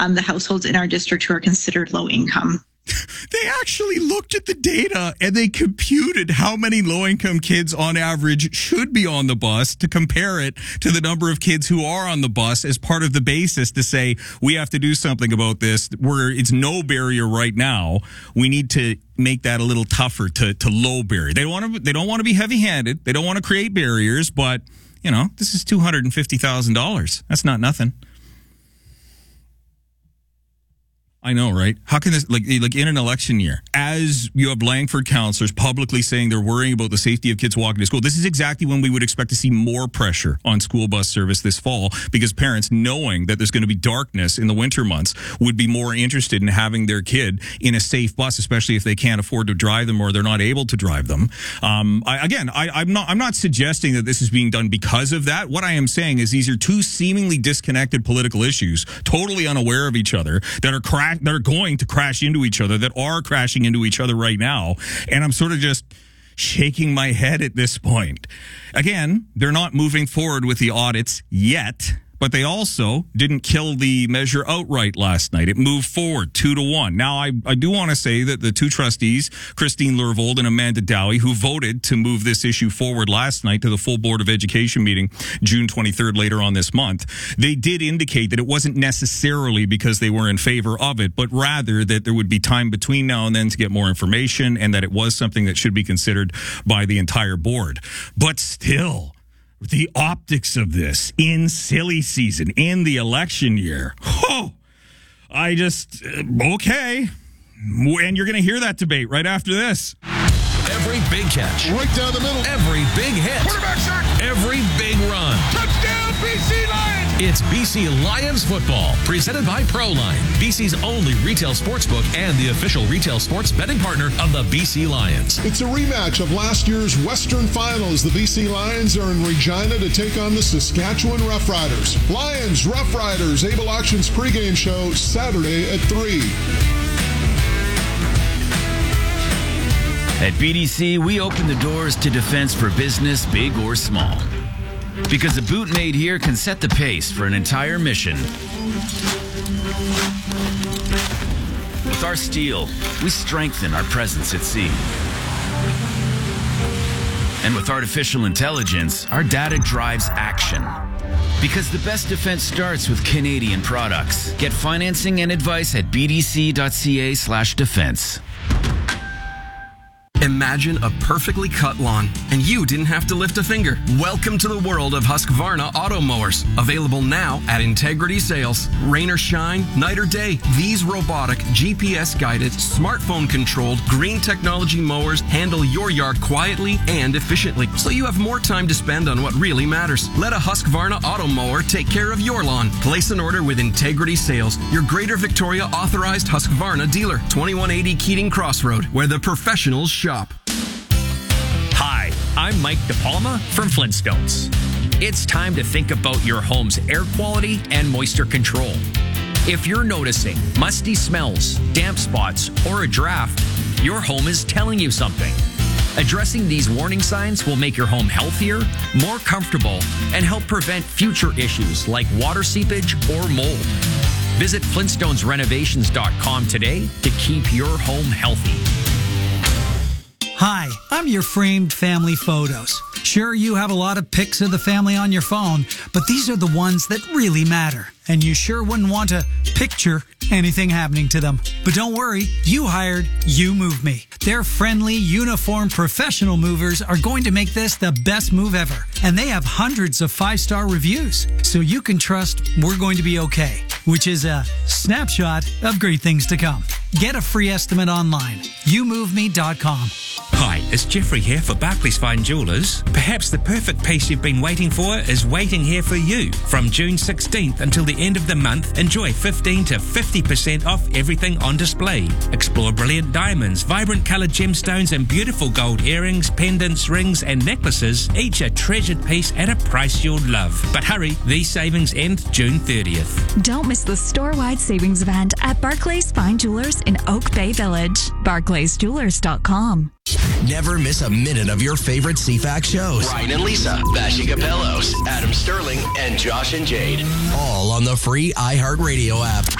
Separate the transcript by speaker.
Speaker 1: the households in our district who are considered low income.
Speaker 2: They actually looked at the data and they computed how many low-income kids on average should be on the bus to compare it to the number of kids who are on the bus as part of the basis to say, we have to do something about this. It's no barrier right now. We need to make that a little tougher to low barrier. They don't want to be heavy-handed. They don't want to create barriers, but, this is $250,000. That's not nothing. I know, right? How can this, like in an election year, as you have Langford councillors publicly saying they're worrying about the safety of kids walking to school, this is exactly when we would expect to see more pressure on school bus service this fall, because parents, knowing that there's going to be darkness in the winter months, would be more interested in having their kid in a safe bus, especially if they can't afford to drive them or they're not able to drive them. I'm not suggesting that this is being done because of that. What I am saying is these are two seemingly disconnected political issues, totally unaware of each other, that are going to crash into each other, that are crashing into each other right now. And I'm sort of just shaking my head at this point. Again, they're not moving forward with the audits yet, but they also didn't kill the measure outright last night. It moved forward 2-1. Now, I do want to say that the two trustees, Christine Lurvold and Amanda Dowie, who voted to move this issue forward last night to the full Board of Education meeting, June 23rd, later on this month, they did indicate that it wasn't necessarily because they were in favor of it, but rather that there would be time between now and then to get more information, and that it was something that should be considered by the entire board. But still, the optics of this in silly season, in the election year. Okay. And you're going to hear that debate right after this.
Speaker 3: Every big catch.
Speaker 4: Right down the middle.
Speaker 3: Every big hit.
Speaker 4: Quarterback sack.
Speaker 3: Every big run.
Speaker 4: Touchdown, BC Lions.
Speaker 3: It's BC Lions football, presented by ProLine, BC's only retail sportsbook and the official retail sports betting partner of the BC Lions.
Speaker 4: It's a rematch of last year's Western Finals. The BC Lions are in Regina to take on the Saskatchewan Roughriders. Lions, Roughriders, Able Auctions pregame show Saturday at 3.
Speaker 5: At BDC, we open the doors to defense for business, big or small. Because a boot made here can set the pace for an entire mission. With our steel, we strengthen our presence at sea. And with artificial intelligence, our data drives action. Because the best defense starts with Canadian products. Get financing and advice at bdc.ca/defense.
Speaker 6: Imagine a perfectly cut lawn, and you didn't have to lift a finger. Welcome to the world of Husqvarna auto mowers. Available now at Integrity Sales. Rain or shine, night or day, these robotic, GPS-guided, smartphone-controlled, green technology mowers handle your yard quietly and efficiently, so you have more time to spend on what really matters. Let a Husqvarna auto mower take care of your lawn. Place an order with Integrity Sales, your Greater Victoria authorized Husqvarna dealer. 2180 Keating Crossroad, where the professionals shop.
Speaker 7: Hi, I'm Mike DePalma from Flintstones. It's time to think about your home's air quality and moisture control. If you're noticing musty smells, damp spots, or a draft, your home is telling you something. Addressing these warning signs will make your home healthier, more comfortable, and help prevent future issues like water seepage or mold. Visit FlintstonesRenovations.com today to keep your home healthy.
Speaker 8: Hi, I'm your framed family photos. Sure, you have a lot of pics of the family on your phone, but these are the ones that really matter. And you sure wouldn't want to picture anything happening to them. But don't worry, you hired You Move Me. Their friendly, uniformed, professional movers are going to make this the best move ever. And they have hundreds of 5-star reviews, so you can trust we're going to be okay, which is a snapshot of great things to come. Get a free estimate online, YouMoveMe.com.
Speaker 9: Hi, it's Jeffrey here for Barclays Fine Jewellers. Perhaps the perfect piece you've been waiting for is waiting here for you. From June 16th until the end of the month, enjoy 15 to 50% off everything on display. Explore brilliant diamonds, vibrant coloured gemstones and beautiful gold earrings, pendants, rings and necklaces, each a treasured piece at a price you'll love. But hurry, these savings end June 30th.
Speaker 10: Don't miss the store-wide savings event at Barclays Fine Jewellers in Oak Bay Village. BarclaysJewellers.com.
Speaker 3: Never miss a minute of your favorite CFAC shows.
Speaker 11: Ryan and Lisa, Bashi Capellos, Adam Sterling, and Josh and Jade.
Speaker 3: All on the free iHeartRadio app.